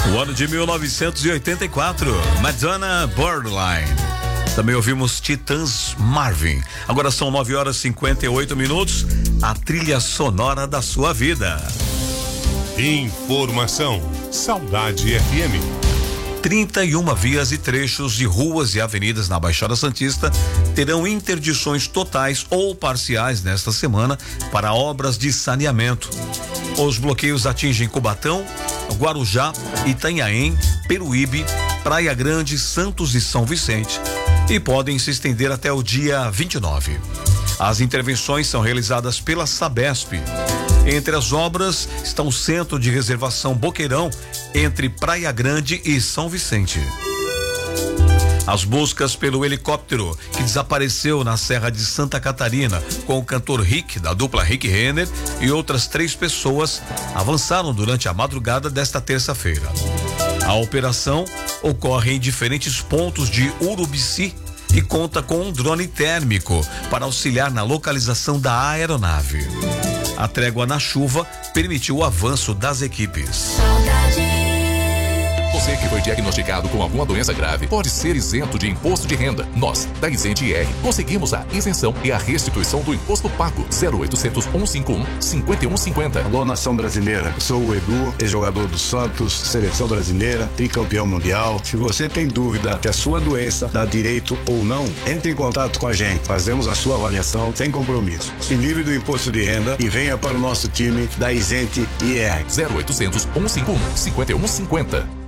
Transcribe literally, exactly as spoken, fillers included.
O ano de mil novecentos e oitenta e quatro, Madonna Borderline. Também ouvimos Titãs Marvin. Agora são nove horas e cinquenta e oito minutos. A trilha sonora da sua vida. Informação. Saudade F M. trinta e uma vias e trechos de ruas e avenidas na Baixada Santista terão interdições totais ou parciais nesta semana para obras de saneamento. Os bloqueios atingem Cubatão, Guarujá, Itanhaém, Peruíbe, Praia Grande, Santos e São Vicente e podem se estender até o dia vinte e nove. As intervenções são realizadas pela Sabesp. Entre as obras está o Centro de Reservação Boqueirão, entre Praia Grande e São Vicente. As buscas pelo helicóptero que desapareceu na Serra de Santa Catarina com o cantor Rick, da dupla Rick Renner, e outras três pessoas avançaram durante a madrugada desta terça-feira. A operação ocorre em diferentes pontos de Urubici e conta com um drone térmico para auxiliar na localização da aeronave. A trégua na chuva permitiu o avanço das equipes. Você que foi diagnosticado com alguma doença grave pode ser isento de imposto de renda. Nós, da Isente I R, conseguimos a isenção e a restituição do imposto pago. zero oitocentos, cento e cinquenta e um, cinquenta e um cinquenta. Alô, nação brasileira. Sou o Edu, ex-jogador do Santos, seleção brasileira, tricampeão mundial. Se você tem dúvida que a sua doença dá direito ou não, entre em contato com a gente. Fazemos a sua avaliação sem compromisso. Se livre do imposto de renda e venha para o nosso time da Isente I R. zero oitocentos, cento e cinquenta e um, cinquenta e um cinquenta.